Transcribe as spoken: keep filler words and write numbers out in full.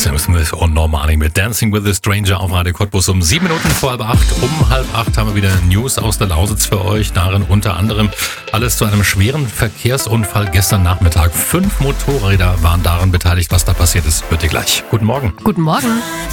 Sam Smith und Normani mit Dancing with a Stranger auf Radio Cottbus um sieben Minuten vor halb acht. Um halb acht haben wir wieder News aus der Lausitz für euch. Darin unter anderem alles zu einem schweren Verkehrsunfall gestern Nachmittag. Fünf Motorräder waren daran beteiligt. Was da passiert ist, hört ihr gleich. Guten Morgen. Guten Morgen.